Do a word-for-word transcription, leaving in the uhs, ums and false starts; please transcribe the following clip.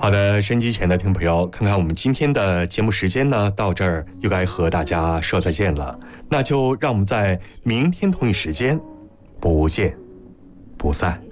好的，收音机前的听众朋友，看看我们今天的节目时间呢，到这儿又该和大家说再见了。那就让我们在明天同一时间不见不散。